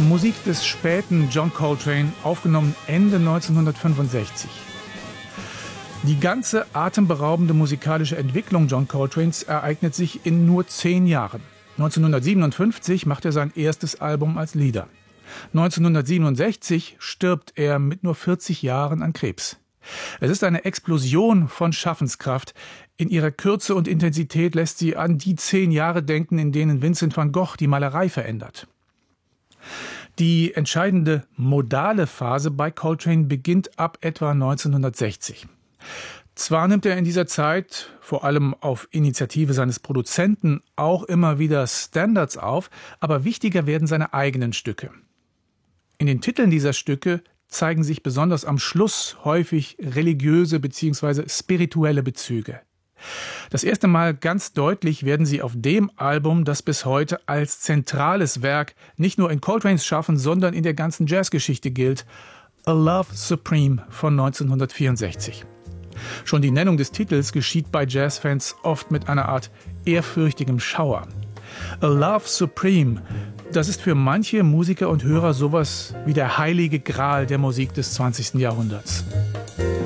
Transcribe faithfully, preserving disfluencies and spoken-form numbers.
Musik des späten John Coltrane, aufgenommen Ende neunzehnhundertfünfundsechzig. Die ganze atemberaubende musikalische Entwicklung John Coltranes ereignet sich in nur zehn Jahren. neunzehnhundertsiebenundfünfzig macht er sein erstes Album als Leader. neunzehnhundertsiebenundsechzig stirbt er mit nur vierzig Jahren an Krebs. Es ist eine Explosion von Schaffenskraft. In ihrer Kürze und Intensität lässt sie an die zehn Jahre denken, in denen Vincent van Gogh die Malerei verändert. Die entscheidende modale Phase bei Coltrane beginnt ab etwa neunzehnhundertsechzig. Zwar nimmt er in dieser Zeit, vor allem auf Initiative seines Produzenten, auch immer wieder Standards auf, aber wichtiger werden seine eigenen Stücke. In den Titeln dieser Stücke zeigen sich besonders am Schluss häufig religiöse bzw. spirituelle Bezüge. Das erste Mal ganz deutlich werden sie auf dem Album, das bis heute als zentrales Werk nicht nur in Coltranes Schaffen, sondern in der ganzen Jazzgeschichte gilt, A Love Supreme von neunzehnhundertvierundsechzig. Schon die Nennung des Titels geschieht bei Jazzfans oft mit einer Art ehrfürchtigem Schauer. A Love Supreme, das ist für manche Musiker und Hörer sowas wie der heilige Gral der Musik des zwanzigsten Jahrhunderts.